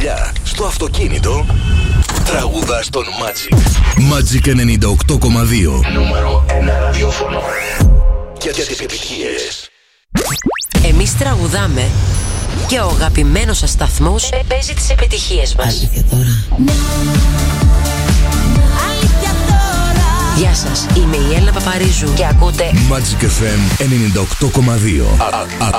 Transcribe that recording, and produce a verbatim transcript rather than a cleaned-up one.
δουλειά, στο αυτοκίνητο, τραγουδά στον Magic. Magic ενενήντα οκτώ κόμμα δύο. Νούμερο ένα ραδιόφωνο για τις επιτυχίες. Εμείς τραγουδάμε και ο αγαπημένος σας σταθμός παίζει τις επιτυχίες μας. Αλήθεια τώρα. Γεια σας, είμαι η Έλληνα Παπαρίζου και ακούτε Magic εφ εμ ενενήντα οκτώ κόμμα δύο.